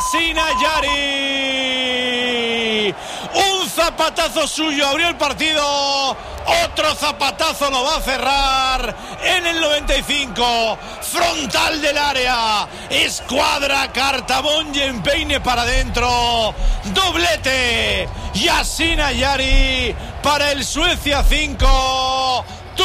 Yasin Ayari. Un zapatazo suyo abrió el partido. Otro zapatazo lo va a cerrar en el 95. Frontal del área. Escuadra Cartabón y empeine para adentro. Doblete. Yasin Ayari para el Suecia 5.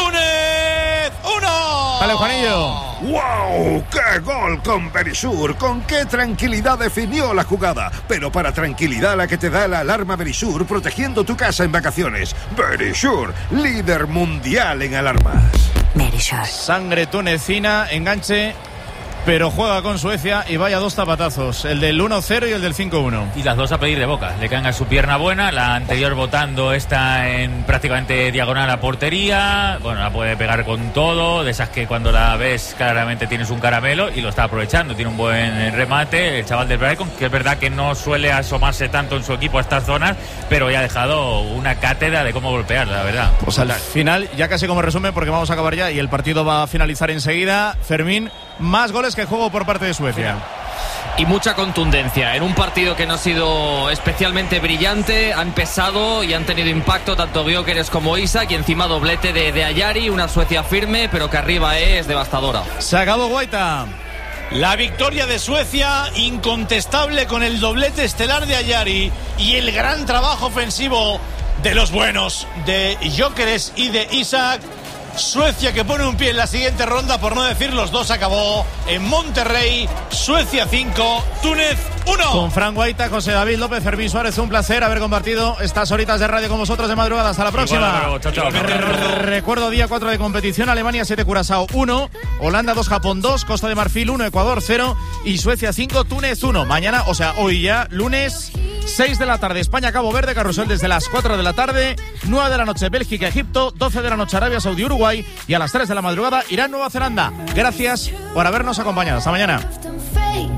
Túnez 1. Vale, Juanillo. ¡Wow! ¡Qué gol con Verisur! ¡Con qué tranquilidad definió la jugada! Pero para tranquilidad la que te da la alarma Verisur, protegiendo tu casa en vacaciones. Verisur, líder mundial en alarmas. Verisur. Sangre tunecina, enganche, pero juega con Suecia y vaya dos zapatazos, el del 1-0 y el del 5-1. Y las dos a pedir de boca, le caen a su pierna buena, la anterior botando esta en prácticamente diagonal a portería, bueno, la puede pegar con todo, de esas que cuando la ves claramente tienes un caramelo, y lo está aprovechando, tiene un buen remate el chaval del Brighton, que es verdad que no suele asomarse tanto en su equipo a estas zonas, pero ya ha dejado una cátedra de cómo golpear, la verdad. Pues al final, ya casi como resumen, porque vamos a acabar ya y el partido va a finalizar enseguida, Fermín, más goles que juego por parte de Suecia. Y mucha contundencia en un partido que no ha sido especialmente brillante. Han pesado y han tenido impacto tanto Gyökeres como Isak, y encima doblete de Ayari. Una Suecia firme, pero que arriba es devastadora. Se acabó, Guaita. La victoria de Suecia, incontestable, con el doblete estelar de Ayari y el gran trabajo ofensivo de los buenos, de Gyökeres y de Isak. Suecia que pone un pie en la siguiente ronda, por no decir los dos. Acabó en Monterrey. Suecia 5, Túnez 1. Con Fran Guaita, José David López, Fermín Suárez, un placer haber compartido estas horitas de radio con vosotros de madrugada. Hasta la próxima. Bueno, chao. Recuerdo día 4 de competición: Alemania 7, Curazao 1, Holanda 2, Japón 2, Costa de Marfil 1, Ecuador 0 y Suecia 5, Túnez 1. Mañana, o sea, hoy ya, lunes 6 de la tarde, España-Cabo Verde, carrusel desde las 4 de la tarde, 9 de la noche, Bélgica-Egipto, 12 de la noche, Arabia Saudí-Uruguay, y a las 3 de la madrugada, Irán-Nueva Zelanda. Gracias por habernos acompañado. Hasta mañana.